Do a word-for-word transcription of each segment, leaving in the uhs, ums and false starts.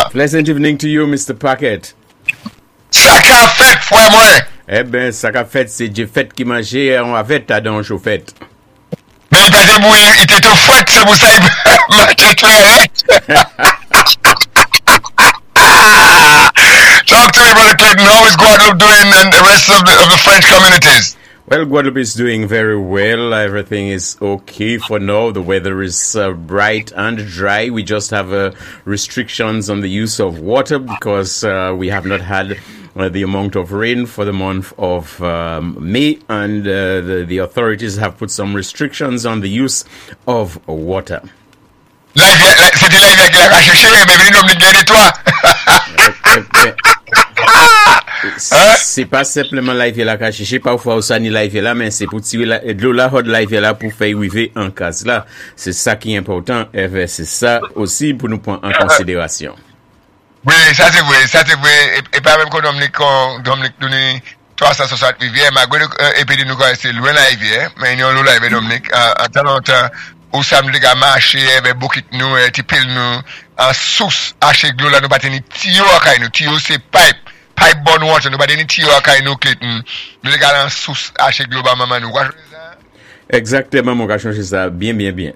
Pleasant evening to you, Mister Packet. Ça qu'a fait, frère moi. Eh ben, ça qu'a fait, c'est du fait qui mangeait en avec ta dans chauffette. Mais il passait pour il était tout fouette, c'est pour ça il marchait clair. Talk to me, Brother Clayton. How is Guadeloupe doing and the rest of the, of the French communities? Well, Guadeloupe is doing very well. Everything is okay for now. The weather is uh, bright and dry. We just have uh, restrictions on the use of water because uh, we have not had uh, the amount of rain for the month of um, May, and uh, the, the authorities have put some restrictions on the use of water. C'était là qu'il a cherché, mais il nous dit toi. C'est pas simplement live là qu'a cherché parfois au sani live là, mais c'est pour tirer de l'eau là hot live là pour faire arriver en case là. C'est ça qui est important et c'est ça aussi pour nous prendre en considération. Oui, ça c'est vrai, ça c'est vrai. Et pas même quand Dominique Dominique donné trois cent soixante rivières, mais et puis nous c'est loin la rivière, mais nous l'eau là Dominique en tant longtemps où ça me gars marcher avec beaucoup de nous et tipil nous en source acheter de l'eau là nous pas tenir tuyau à nous tuyau c'est pipe pipe bon water nous pas tenir tuyau à nous Clayton nous les gars en source acheter globalement nous quoi exactement mon gars changer ça bien bien bien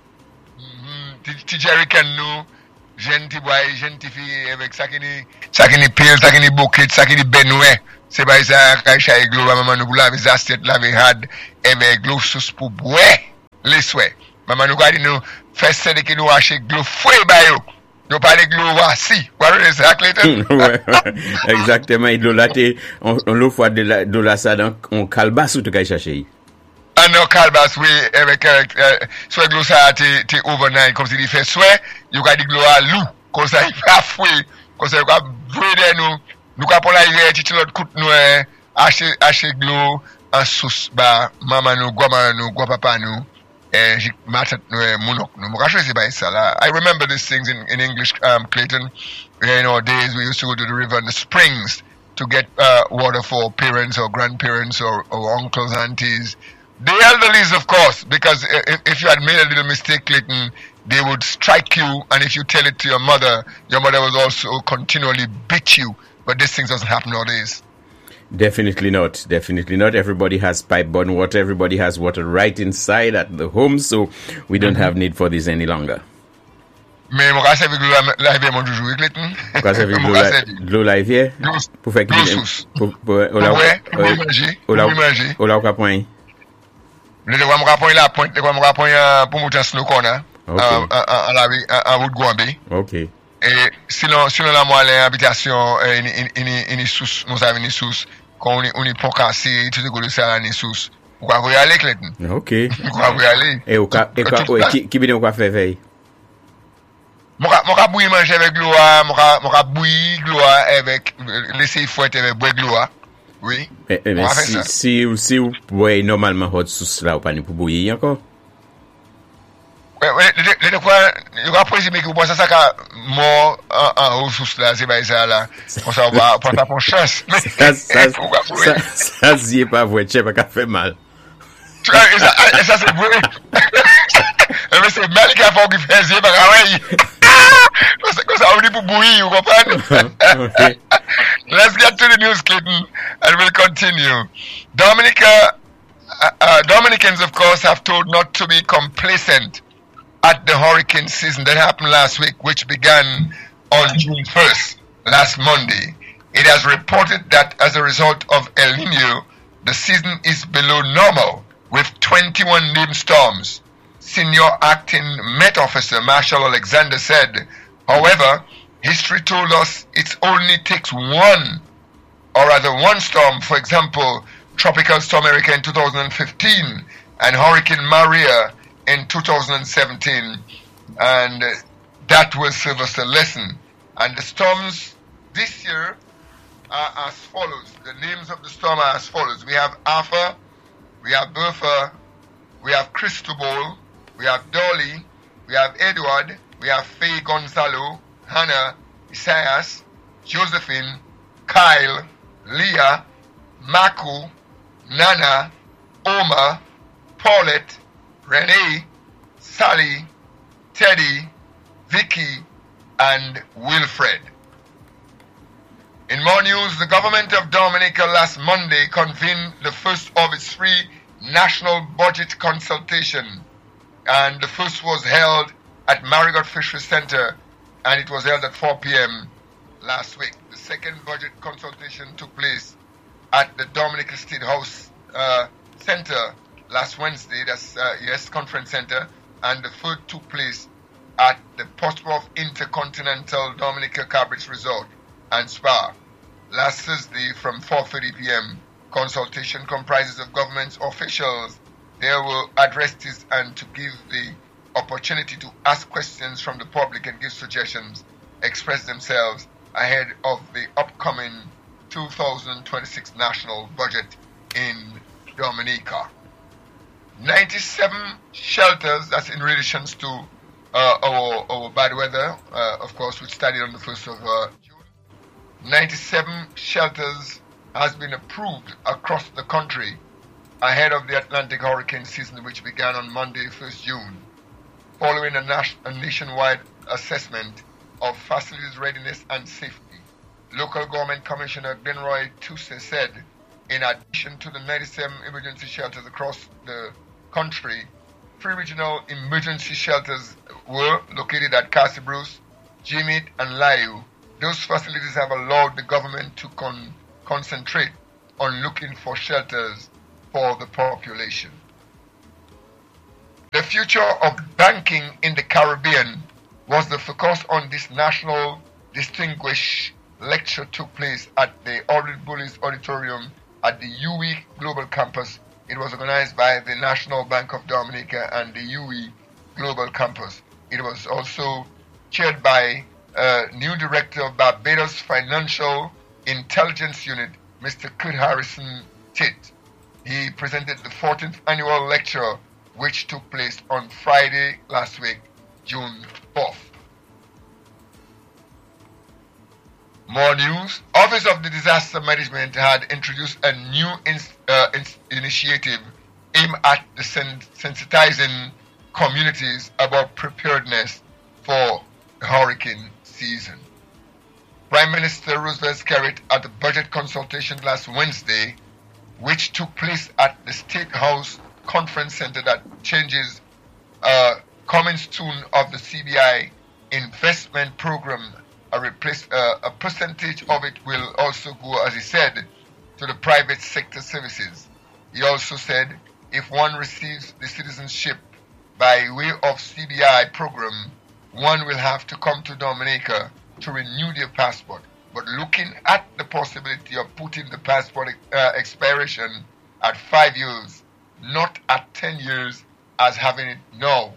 ti jerrycan nous jeune ti boy jeune ti fille avec ça qui ni ça qui ni pile ça qui ni bucket ça qui ni benoué c'est pas ça acheter globalement nous pour laver ça tête laver had avec l'eau source pour boire les souhaits. Maman nous garde nous fait c'est que nous acheter de l'eau fouet ba yo. Nous parler de l'eau assis. Voilà ça Clayton. Ouais, exactement, de l'eau là on on l'eau fois de la de la ça donc on calebasse ou tu vas chercher. Ah non calebasse oui avec soit de l'eau ça t'es t'es overnight comme si il fait soit you garde de l'eau à loup comme ça il pas fouet comme ça il va brûler nous nous ca pour la hiver ti l'autre coûte nous acheter acheter de l'eau en sauce ba maman nous maman nous papa nous I remember these things in, in English, um, Clayton. You know, days we used to go to the river and the springs to get uh, water for parents or grandparents or, or uncles, aunties. The elderlies, of course, because if, if you had made a little mistake, Clayton, they would strike you. And if you tell it to your mother, your mother would also continually beat you. But these things doesn't happen nowadays. Definitely not. Definitely not. Everybody has pipe-borne water. Everybody has water right inside at the home, so we don't mm-hmm. have need for this any longer. Mais mon gars, c'est avec l'eau live, mon joujou, Clayton. Pourquoi c'est avec l'eau live? Pour faire qui? Pour manger. Pour manger. Ou là, ou qu'à point? Le de quoi mon point là, point, de quoi mon point pour monter en snow corner. En la en route Gouambé. OK. Et sinon, sinon la moi l'habitation, une une une source, nous avons une source, quand on est on est pour casser, tout ce que ça une source. Ou quoi vous aller Clayton? OK. Ou quoi vous aller? Et ou quoi et quoi qui qui bien quoi faire veille? Mon mon ca bouillir manger avec l'eau, mon ca mon ca bouillir l'eau avec laisser fouetter avec boire l'eau. Oui. Mais si si si vous boire normalement hot source là ou pas pour bouillir encore? Ouais, le de quoi, il va présumer que vous pensez ça qu'à mort en ressources là, c'est pas ça là. Pour ça, on va prendre ta chance. Ça, ça, ça, ça, c'est pas vrai, tu pas qu'à faire mal. Et ça, et ça, c'est vrai. Mais c'est mal qu'il a fait qu'il fait, c'est pas grave. Comme ça, on dit pour bouillir, vous comprenez? Let's get to the news, Clayton, and we'll continue. Dominica, uh, uh, Dominicans, of course, have told not to be complacent at the hurricane season that happened last week, which began on June first, last Monday. It has reported that as a result of El Niño, the season is below normal, with twenty-one named storms. Senior Acting Met Officer Marshall Alexander said, however, history told us it only takes one, or rather one storm, for example, Tropical Storm Erika in two thousand fifteen and Hurricane Maria in two thousand seventeen, and uh, that will serve us a lesson. And the storms this year are as follows. The names of the storm are as follows. We have Arthur, we have Bertha, we have Cristobal, we have Dolly, we have Edward, we have Faye Gonzalo, Hannah, Isaias, Josephine, Kyle, Leah, Mako, Nana, Oma, Paulette, Renee, Sally, Teddy, Vicky, and Wilfred. In more news, the government of Dominica last Monday convened the first of its three national budget consultation, and the first was held at Marigot Fisheries Center, and it was held at four p m last week. The second budget consultation took place at the Dominica State House uh, Center last Wednesday, that's uh, yes, Conference Center, and the third took place at the Portsmouth Intercontinental Dominica Cabrits Resort and Spa last Thursday from four thirty p m Consultation comprises of government officials. There were addresses and to give the opportunity to ask questions from the public and give suggestions, express themselves ahead of the upcoming two thousand twenty-six national budget in Dominica. ninety-seven shelters, that's in relation to uh, our, our bad weather, uh, of course, which started on the first of uh, June. ninety-seven shelters has been approved across the country ahead of the Atlantic hurricane season, which began on Monday, first of June, following a, nas- a nationwide assessment of facilities readiness and safety. Local Government Commissioner Benroy Tousse said, in addition to the ninety-seven emergency shelters across the country, three regional emergency shelters were located at Castle Bruce, Jimit, and Layu. Those facilities have allowed the government to con- concentrate on looking for shelters for the population. The future of banking in the Caribbean was the focus on this national distinguished lecture took place at the Aldred Bullis Auditorium at the U W I Global Campus. It was organized by the National Bank of Dominica and the U W I Global Campus. It was also chaired by uh, new director of Barbados Financial Intelligence Unit, Mister Kurt Harrison Tate. He presented the fourteenth annual lecture, which took place on Friday last week, June fourth. More news. Office of the Disaster Management had introduced a new in, uh, in, initiative aimed at the sen- sensitizing communities about preparedness for the hurricane season. Prime Minister Roosevelt carried at the budget consultation last Wednesday, which took place at the State House Conference Center, that changes uh, coming soon of the C B I investment program. A, replace, uh, a percentage of it will also go, as he said, to the private sector services. He also said if one receives the citizenship by way of C B I program, one will have to come to Dominica to renew their passport. But looking at the possibility of putting the passport uh, expiration at five years, not at ten years as having it now,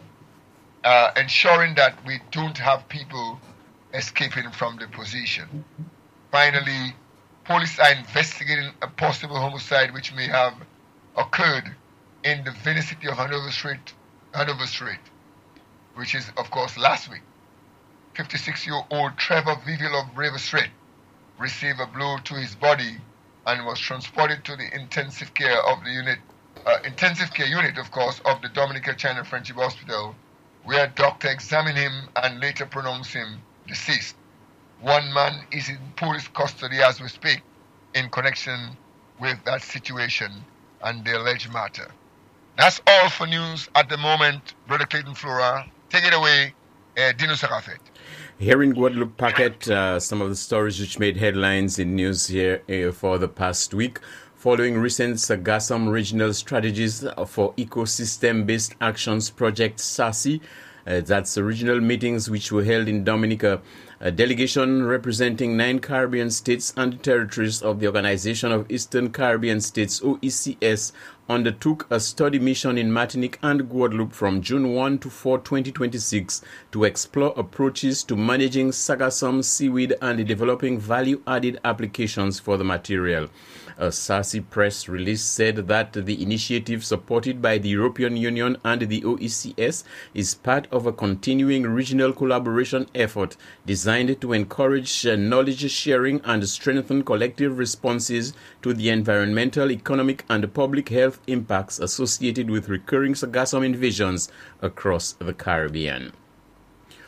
uh, ensuring that we don't have people escaping from the position. Finally, police are investigating a possible homicide which may have occurred in the vicinity of Hanover Street, Hanover Street, which is, of course, last week. fifty-six-year-old Trevor Vivial of River Street received a blow to his body and was transported to the intensive care of the unit, uh, intensive care unit, of course, of the Dominica China Friendship Hospital, where a doctor examined him and later pronounced him deceased. One man is in police custody as we speak in connection with that situation and the alleged matter. That's all for news at the moment, Brother Clayton Flora. Take it away, uh, Dino Sarafet. Here in Guadeloupe Packet, uh, some of the stories which made headlines in news here uh, for the past week. Following recent Sagasom Regional Strategies for Ecosystem-Based Actions Project SASI, uh, that's the regional meetings which were held in Dominica. A delegation representing nine Caribbean states and territories of the Organization of Eastern Caribbean States, O E C S, undertook a study mission in Martinique and Guadeloupe from June first to fourth, twenty twenty-six to explore approaches to managing Sagasom seaweed and developing value-added applications for the material. A SASI press release said that the initiative, supported by the European Union and the O E C S, is part of a continuing regional collaboration effort designed to encourage knowledge sharing and strengthen collective responses to the environmental, economic, and public health impacts associated with recurring Sagasom invasions across the Caribbean.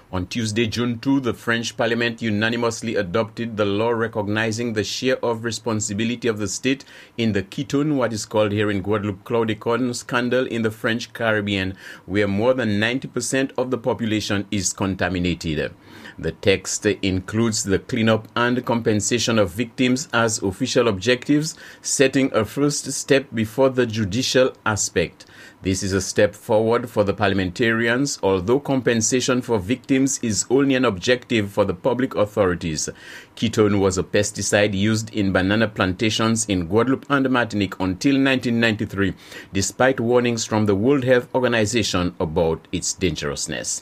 On Tuesday, June second, the French Parliament unanimously adopted the law recognizing the share of responsibility of the state in the Keystone, what is called here in Guadeloupe, chlordécone scandal in the French Caribbean, where more than ninety percent of the population is contaminated. The text includes the cleanup and compensation of victims as official objectives, setting a first step before the judicial aspect. This is a step forward for the parliamentarians, although compensation for victims is only an objective for the public authorities. Ketone was a pesticide used in banana plantations in Guadeloupe and Martinique until nineteen ninety-three, despite warnings from the World Health Organization about its dangerousness.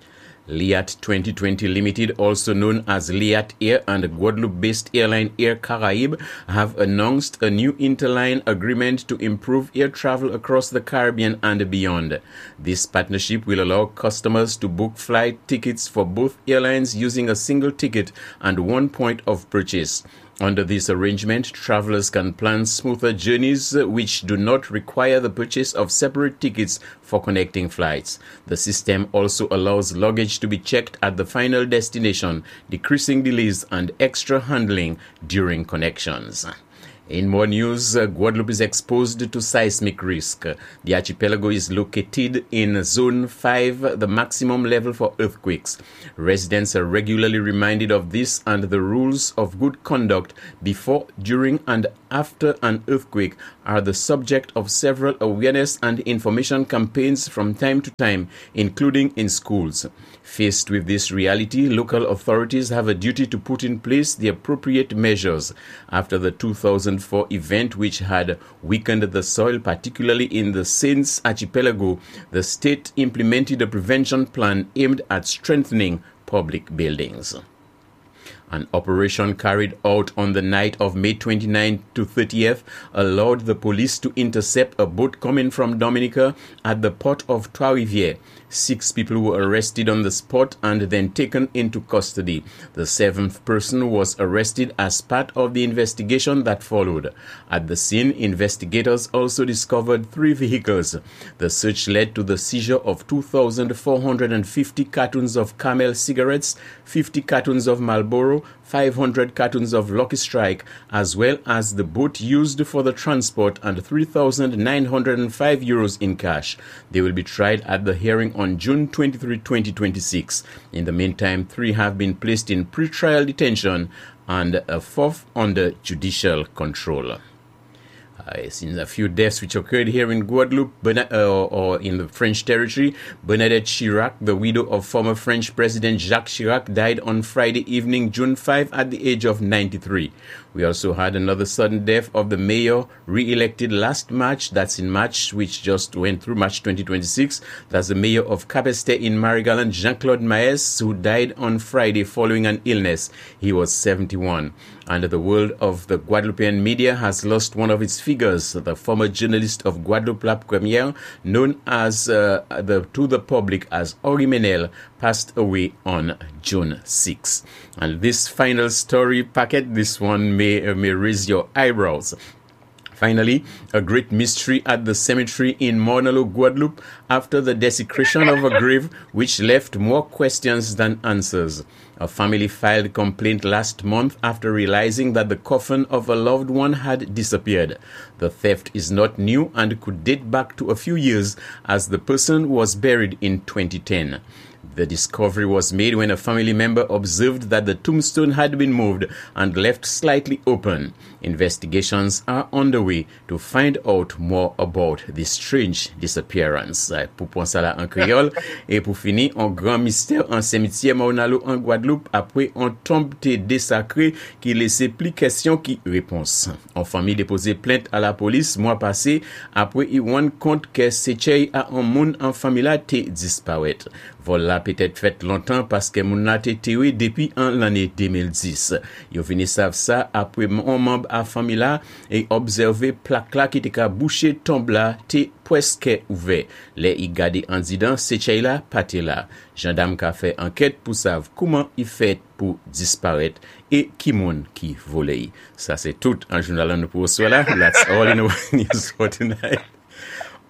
Liat twenty twenty Limited, also known as Liat Air, and Guadeloupe-based airline Air Caraïbes have announced a new interline agreement to improve air travel across the Caribbean and beyond. This partnership will allow customers to book flight tickets for both airlines using a single ticket and one point of purchase. Under this arrangement, travelers can plan smoother journeys which do not require the purchase of separate tickets for connecting flights. The system also allows luggage to be checked at the final destination, decreasing delays and extra handling during connections. In more news, uh, Guadeloupe is exposed to seismic risk. The archipelago is located in Zone five, the maximum level for earthquakes. Residents are regularly reminded of this and the rules of good conduct before, during, and after an earthquake are the subject of several awareness and information campaigns from time to time, including in schools. Faced with this reality, local authorities have a duty to put in place the appropriate measures. After the two thousand four event, which had weakened the soil, particularly in the Saints Archipelago, the state implemented a prevention plan aimed at strengthening public buildings. An operation carried out on the night of May twenty-ninth to thirtieth allowed the police to intercept a boat coming from Dominica at the port of Trois-Rivières. Six people were arrested on the spot and then taken into custody. The seventh person was arrested as part of the investigation that followed. At the scene, investigators also discovered three vehicles. The search led to the seizure of two thousand four hundred fifty cartons of Camel cigarettes, fifty cartons of Marlboro, five hundred cartons of Lucky Strike, as well as the boat used for the transport, and three thousand nine hundred five euros in cash. They will be tried at the hearing on June twenty-third, twenty twenty-six. In the meantime, three have been placed in pre-trial detention and a fourth under judicial control. Uh, since a few deaths which occurred here in Guadeloupe Bern- uh, or in the French territory, Bernadette Chirac, the widow of former French President Jacques Chirac, died on Friday evening, June fifth, at the age of ninety-three. We also had another sudden death of the mayor re-elected last March. That's in March, which just went through March twenty twenty-six. That's the mayor of Cap-Esté in Marie-Galante, Jean-Claude Maes, who died on Friday following an illness. He was seventy-one. And the world of the Guadeloupean media has lost one of its figures. The former journalist of Guadeloupe La Première, known as uh, the to the public as Henri Menel, passed away on June sixth. And this final story packet, this one may, uh, may raise your eyebrows. Finally, a great mystery at the cemetery in Mornalo, Guadeloupe, after the desecration of a grave which left more questions than answers. A family filed complaint last month after realizing that the coffin of a loved one had disappeared. The theft is not new and could date back to a few years, as the person was buried in twenty ten. The discovery was made when a family member observed that the tombstone had been moved and left slightly open. Investigations are underway to find out more about this strange disappearance. Pour penser là en créole, et pour finir, un grand mystère en cimetière Mornalo en Guadeloupe après un tombe désacré qui laissait plus questions qui réponses. En famille déposé plainte à la police mois passé après y rendre compte que Séché a un monde en famille là te disparaître. Voilà peut-être fait longtemps parce que moun a été tué depuis en l'année deux mille dix. Yo vini sav ça après un membre à famille là et observé plaque là qui était ka boucher tombe là te presque ouvert. Les y gade en disant c'est là paté là. Gendarme ka fait enquête pour savoir comment il fait pour disparaître et qui moun qui volé. Ça c'est tout en journal nous pour cela. That's all in the news for tonight.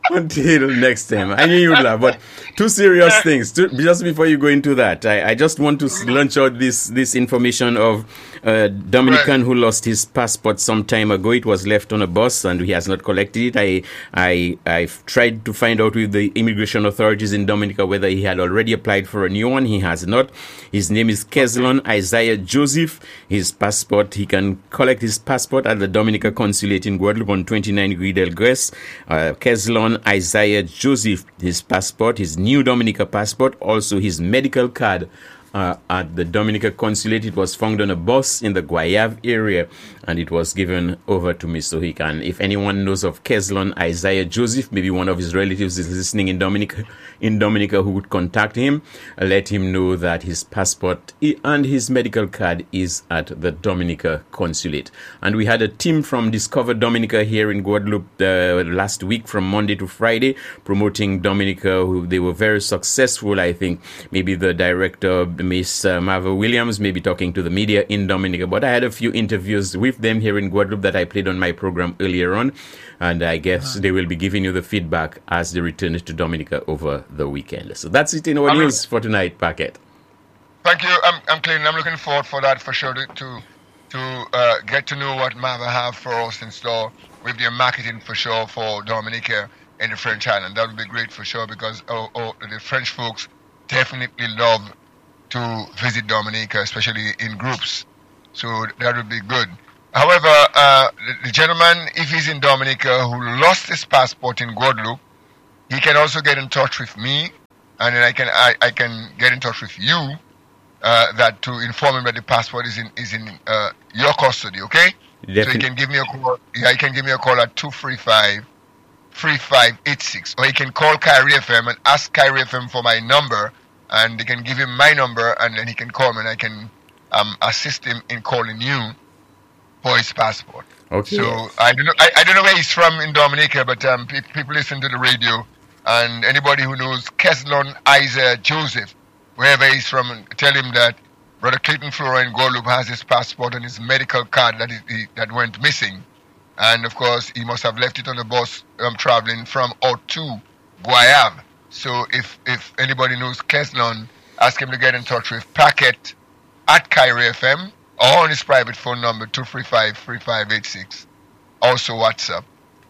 Until next time. I knew you'd laugh, but two serious things. Two, just before you go into that, I, I just want to launch out this, this information of a Dominican right. who lost his passport some time ago. It was left on a bus and he has not collected it. I, I, I've tried to find out with the immigration authorities in Dominica whether he had already applied for a new one. He has not. His name is Keslon Isaiah Joseph. His passport, he can collect his passport at the Dominica Consulate in Guadeloupe on twenty-nine Rue del Grès. Uh, Keslon Isaiah Joseph, his passport, his new Dominica passport, also his medical card uh, at the Dominica Consulate. It was found on a bus in the Guayave area and it was given over to me so he can, if anyone knows of Keslon Isaiah Joseph, maybe one of his relatives is listening in Dominica, in Dominica who would contact him, uh, let him know that his passport and his medical card is at the Dominica Consulate. And we had a team from Discover Dominica here in Guadeloupe uh, last week from Monday to Friday promoting Dominica. Who they were very successful. I think maybe the director, Miss uh, Marva Williams, maybe talking to the media in Dominica. But I had a few interviews with them here in Guadeloupe that I played on my program earlier on. And I guess they will be giving you the feedback as they return to Dominica over the weekend. So that's it in our I'm news for tonight, Packet. Thank you. I'm, I'm Clayton. I'm looking forward for that for sure to to, to uh, get to know what Marva have for us in store with their marketing for sure for Dominica and the French Island. That would be great for sure because oh, oh, the French folks definitely love to visit Dominica, especially in groups. So that would be good. However, uh, the, the gentleman, if he's in Dominica, who lost his passport in Guadeloupe, he can also get in touch with me, and then I can I, I can get in touch with you, uh, that to inform him that the passport is in is in uh, your custody. Okay, Definitely. So he can give me a call. Yeah, he can give me a call at two three five, three five eight six, or he can call Kyrie F M and ask Kyrie F M for my number, and they can give him my number, and then he can call me, and I can um, assist him in calling you for his passport. Okay. So I don't know. I, I don't know where he's from in Dominica, but um, pe- people listen to the radio, and anybody who knows Keslon Isaiah Joseph, wherever he's from, tell him that Brother Clayton Flora in Guadeloupe has his passport and his medical card that is, he, that went missing, and of course he must have left it on the bus um, traveling from or to Guayave. So if if anybody knows Keslon, ask him to get in touch with Packet at Kyrie F M. Or on his private phone number, two three five, three five eight six. Also WhatsApp.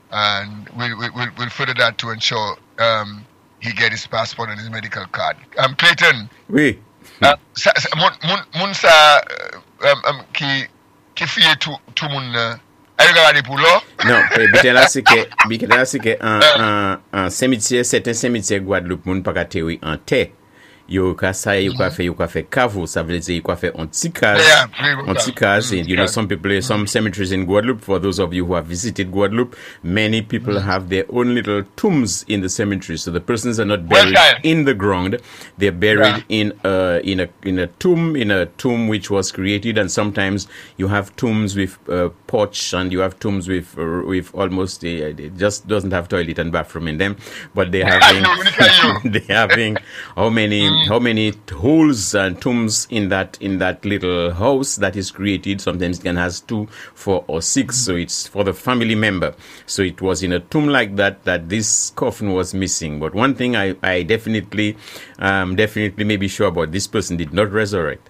And we'll, we'll, we'll further that to ensure um, he get his passport and his medical card. Um, Clayton. Oui. Uh, sa, sa, moun, moun, moun sa um, um, ki, ki fiye tout, tout moun uh, ayo gade pou lo? Non, bite la se ke, bite la se ke an, an, an semitiye, certain semitiye Guadeloupe moun pa ka tewi an te. Yo ka sa yo ka fe yo ka fe kavo, ça veut dire yo ka fe antikaz, antikaz. And you know, some people, some cemeteries in Guadeloupe, for those of you who have visited Guadeloupe, many people have their own little tombs in the cemetery. So the persons are not buried in the ground; they're buried yeah. in a in a in a tomb, in a tomb which was created. And sometimes you have tombs with uh, porch, and you have tombs with uh, with almost a, it just doesn't have toilet and bathroom in them, but they having they having how many. How many holes and tombs in that in that little house that is created? Sometimes it can has two, four, or six. So it's for the family member. So it was in a tomb like that that this coffin was missing. But one thing I, I definitely, um, definitely may be sure about: this person did not resurrect.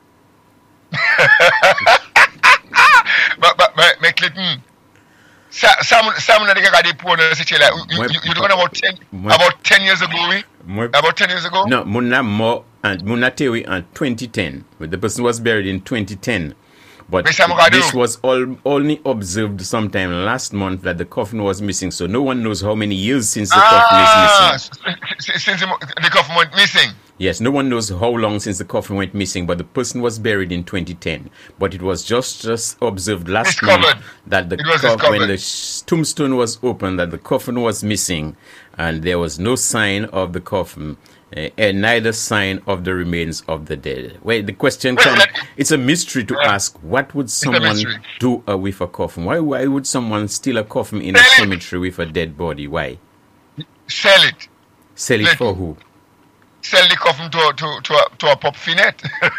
but but but but Clayton, some some of the guys they put on the situation. You you talking about ten about ten years ago, we. About ten years ago? No, Muna more and Muna Tewi in twenty ten. The person was buried in twenty ten. But this was all only observed sometime last month that the coffin was missing. So no one knows how many years since the ah, coffin is missing. Since the coffin went missing? Yes, no one knows how long since the coffin went missing, but the person was buried in twenty ten. But it was just, just observed last month that the coffin, when the tombstone was opened, that the coffin was missing, and there was no sign of the coffin, uh, and neither sign of the remains of the dead. Well, the question comes, it's a mystery to ask, what would someone do uh, with a coffin? Why, why would someone steal a coffin in a cemetery with a dead body? Why? Sell it. Sell it for who? Sell the coffin to to to a, to a pop finet.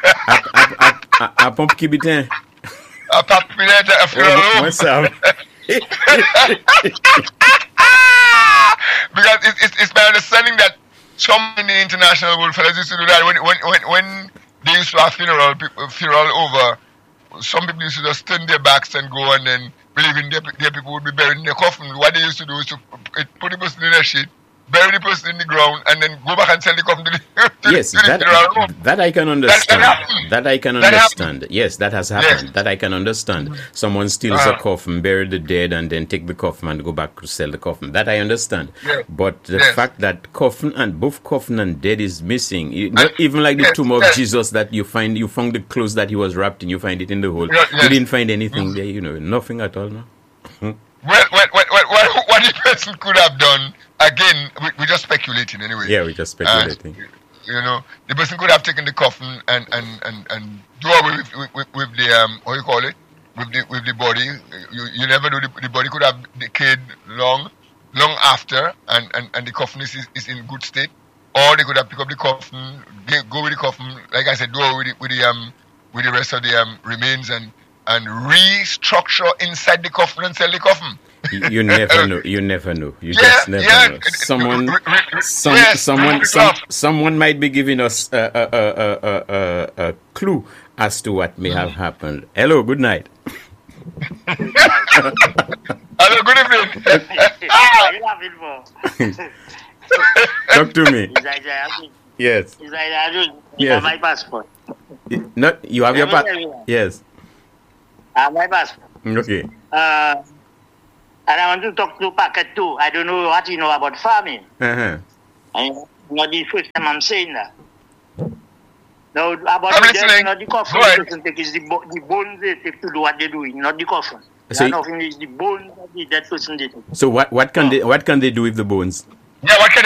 A pop kibitin. A pop finet a funeral. What's up? because it's, it's, it's my understanding that some in the international world fellas used to do that when when when, when they used to have funeral people funeral over. Some people used to just turn their backs and go, and then believing their, their people would be buried in their coffin. What they used to do is to put the person in a sheet, bury the person in the ground, and then go back and sell the coffin to the, to yes, the, to that, the that I can understand. That, that, that I can that understand. happened. Yes, that has happened. Yes. That I can understand. Someone steals Uh-huh. a coffin, bury the dead, and then take the coffin and go back to sell the coffin. That I understand. Yes. But the Yes. fact that coffin and both coffin and dead is missing, you, not And- even like the yes, tomb of yes. Jesus that you find, you found the clothes that he was wrapped in, you find it in the hole. Yes, You yes. didn't find anything there, you know, nothing at all. No. Well, well, well, well, well, what the person could have done, again, we, we're just speculating anyway. Yeah, we're just speculating. Uh, you know, the person could have taken the coffin and and and, and do away with, with, with, with the um, what you call it, with the with the body. You you never know, the, the body could have decayed long, long after, and, and, and the coffin is, is in good state. Or they could have picked up the coffin, they go with the coffin, like I said, do away with the, with the um with the rest of the um remains and and restructure inside the coffin and sell the coffin. You, you never know. You never know. You Yeah, just never yeah. know. Someone, Re- re- re- some, yes, someone, re- some, re- someone might be giving us a, a, a, a, a, a clue as to what may have happened. Hello, good night. Hello, good evening. What you laughing for? Talk to me. It's like I Yes. It's like I do. You Yes. have my passport. Not you have your Let me pa- tell you. Yes. I have my passport. Okay. Uh, and I want to talk to Packet too. I don't know what you know about farming. Uh-huh. And not the first time I'm saying that. Now, about I'm the death, listening. not the coffin. Go ahead. The person take is the, bo- the bones they take to do what they do, not the coffin. So That you- nothing is the bones that the dead person did. So what what can they what can they do with the bones? Yeah, what can